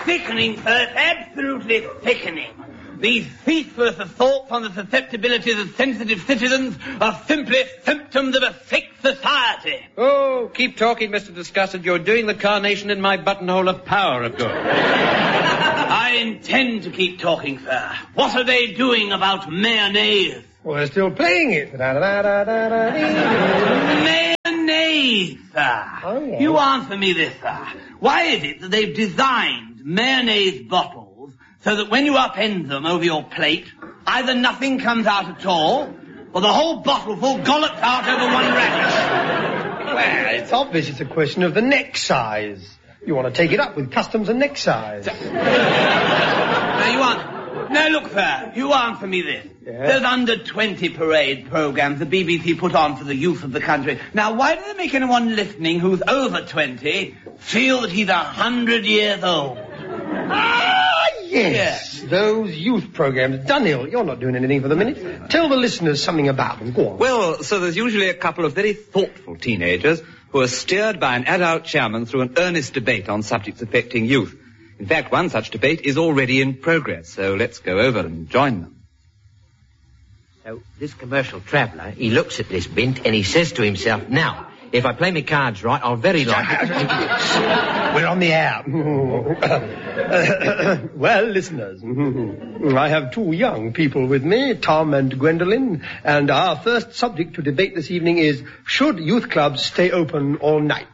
sickening, sir. It's absolutely sickening. These ceaseless assaults on the susceptibilities of sensitive citizens are simply symptoms of a sick society. Oh, keep talking, Mr. Disgusted. You're doing the carnation in my buttonhole of power of good. I intend to keep talking, sir. What are they doing about mayonnaise? Well, they're still playing it. Mayonnaise, sir. Oh, yes. You answer me this, sir. Why is it that they've designed mayonnaise bottles so that when you upend them over your plate, either nothing comes out at all, or the whole bottleful gollops out over one rack? Well, it's obvious it's a question of the neck size. You want to take it up with customs and neck size. Now, look, sir, you answer me this. Yes? Those under-20 parade programs the BBC put on for the youth of the country. Now, why do they make anyone listening who's over 20 feel that he's 100 years old? Yes. Those youth programs. Dunhill, you're not doing anything for the minute. Tell the listeners something about them. Go on. Well, so there's usually a couple of very thoughtful teenagers who are steered by an adult chairman through an earnest debate on subjects affecting youth. In fact, one such debate is already in progress, so let's go over and join them. So, this commercial traveller, he looks at this bint and he says to himself, now, if I play my cards right, I'll very likely... We're on the air. Well, listeners, I have two young people with me, Tom and Gwendolen, and our first subject to debate this evening is, should youth clubs stay open all night?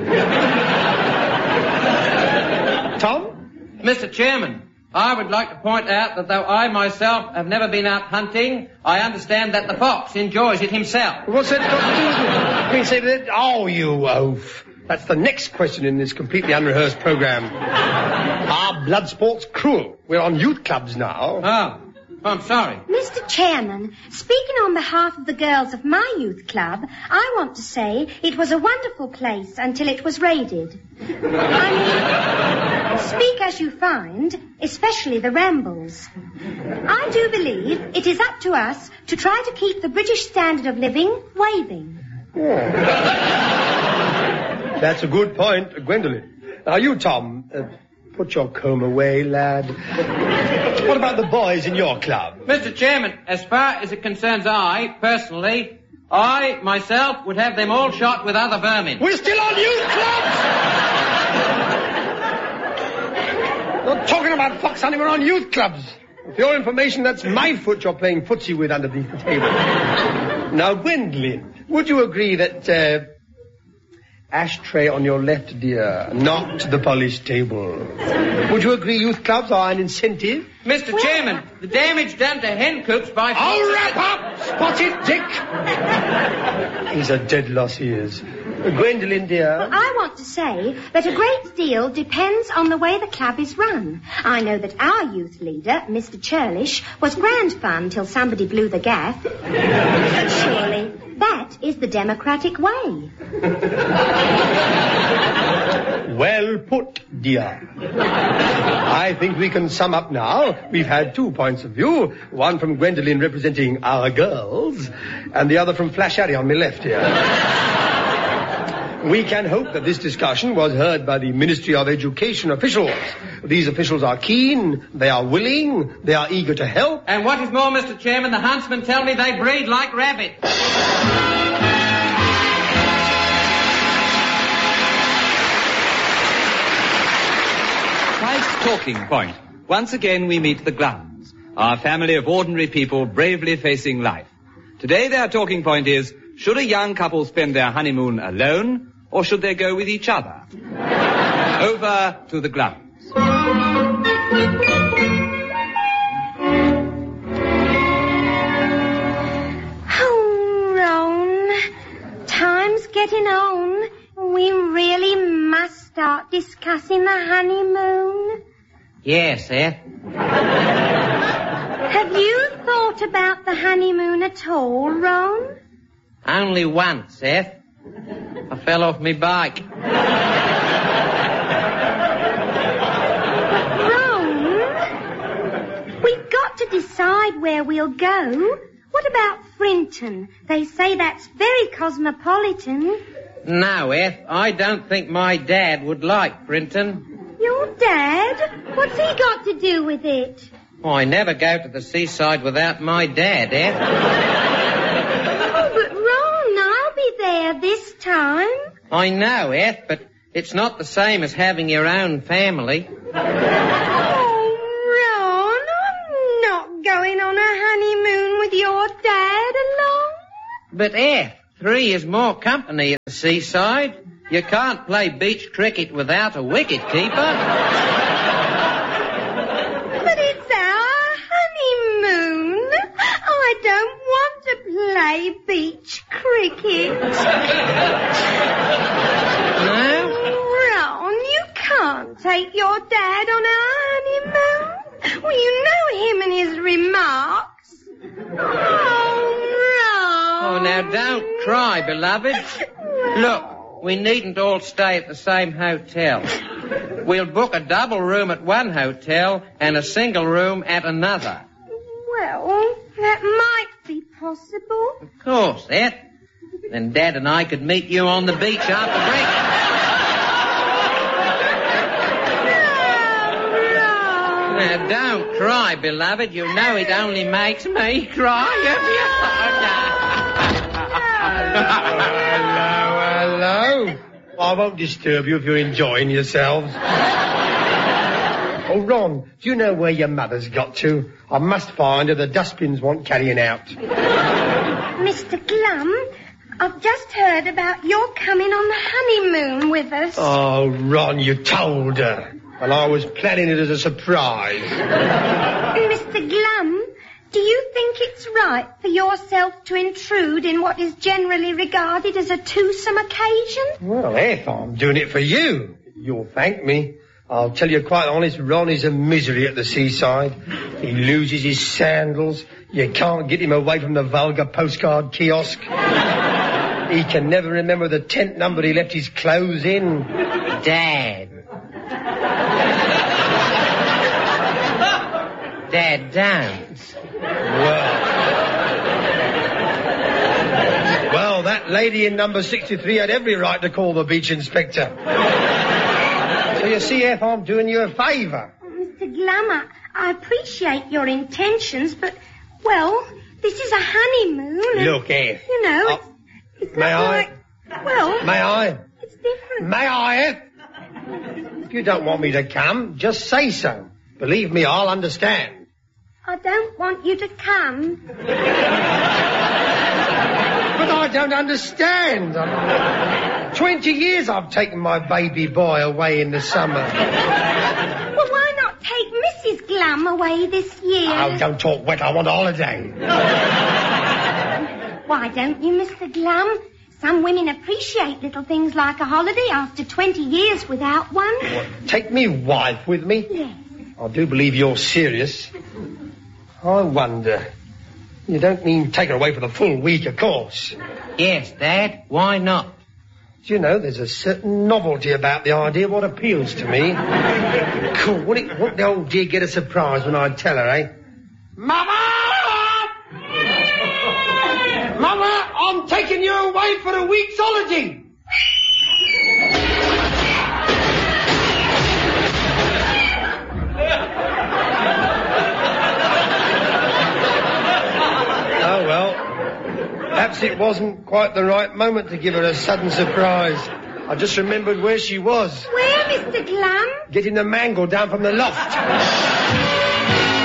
Tom? Mr. Chairman, I would like to point out that though I myself have never been out hunting, I understand that the fox enjoys it himself. What's that got to do with it? I mean, say that... Oh, you oaf. That's the next question in this completely unrehearsed program. Are blood sports cruel? We're on youth clubs now. Oh, I'm sorry. Mr. Chairman, speaking on behalf of the girls of my youth club, I want to say it was a wonderful place until it was raided. I mean, speak as you find, especially the Rambles. I do believe it is up to us to try to keep the British standard of living waving. Oh. That's a good point, Gwendolen. Now, you, Tom, put your comb away, lad. What about the boys in your club? Mr. Chairman, as far as it concerns I, personally, I, myself, would have them all shot with other vermin. We're still on youth clubs! Not talking about fox hunting, we're on youth clubs. For your information, that's my foot you're playing footsie with underneath the table. Now, Gwendolen, would you agree that, ashtray on your left, dear, not the polished table? Would you agree youth clubs are an incentive? Mr. Chairman, the damage done to hen coops by... Oh, wrap up! Spotted Dick! He's a dead loss, he is. Gwendolen, dear. Well, I want to say that a great deal depends on the way the club is run. I know that our youth leader, Mr. Churlish, was grand fun till somebody blew the gaff. And surely that is the democratic way. Well put, dear. I think we can sum up now. We've had 2 points of view, one from Gwendolen representing our girls, and the other from Flash Harry on my left here. We can hope that this discussion was heard by the Ministry of Education officials. These officials are keen, they are willing, they are eager to help. And what is more, Mr. Chairman, the huntsmen tell me they breed like rabbits. Christ's talking point. Once again we meet the Glums, our family of ordinary people bravely facing life. Today their talking point is, should a young couple spend their honeymoon alone, or should they go with each other? Over to the Glums. Oh, Ron, time's getting on. We really must start discussing the honeymoon. Yes, Eth. Have you thought about the honeymoon at all, Ron? Only once, Eth. I fell off my bike. Ron, we've got to decide where we'll go. What about Frinton? They say that's very cosmopolitan. No, Eth, I don't think my dad would like Brinton. Your dad? What's he got to do with it? Oh, I never go to the seaside without my dad, Eth. Oh, but Ron, I'll be there this time. I know, Eth, but it's not the same as having your own family. Oh, Ron, I'm not going on a honeymoon with your dad along. But, Eth, 3 is more company at the seaside. You can't play beach cricket without a wicket-keeper. But it's our honeymoon. I don't want to play beach cricket. No? Ron, you can't take your dad on our honeymoon. Well, you know him and his remarks. Oh, Ron. Oh, now don't cry, beloved. Look, we needn't all stay at the same hotel. We'll book a double room at one hotel and a single room at another. Well, that might be possible. Of course, Eth. Then Dad and I could meet you on the beach after breakfast. Now, don't cry, beloved. You know it only makes me cry. Hello. I won't disturb you if you're enjoying yourselves. Oh, Ron, do you know where your mother's got to? I must find her. The dustbins want carrying out. Mr. Glum, I've just heard about your coming on the honeymoon with us. Oh, Ron, you told her. And I was planning it as a surprise. Mr. Glum, do you think it's right for yourself to intrude in what is generally regarded as a twosome occasion? Well, Eth, I'm doing it for you. You'll thank me. I'll tell you quite honest, Ron is a misery at the seaside. He loses his sandals. You can't get him away from the vulgar postcard kiosk. He can never remember the tent number he left his clothes in. Dad. Dad, don't. Well, that lady in number 63 had every right to call the beach inspector. So you see, Eth, I'm doing you a favour. Mr. Glum, I appreciate your intentions, but, well, this is a honeymoon. And, Look, Eth. You know, it's may not I? like... Well... May I? It's different. May I, Eth? If you don't want me to come, just say so. Believe me, I'll understand. I don't want you to come. But I don't understand. 20 years I've taken my baby boy away in the summer. Well, why not take Mrs. Glum away this year? Oh, don't talk wet. I want a holiday. Why don't you, Mr. Glum? Some women appreciate little things like a holiday after 20 years without one. What, take me wife with me? Yes. I do believe you're serious. I wonder. You don't mean take her away for the full week, of course. Yes, Dad. Why not? Do you know, there's a certain novelty about the idea what appeals to me. Cool. Wouldn't the old dear get a surprise when I tell her, eh? Mama! Mama, I'm taking you away for a week's holiday. Oh, well, perhaps it wasn't quite the right moment to give her a sudden surprise. I just remembered where she was. Where, Mr. Glum? Getting the mangle down from the loft.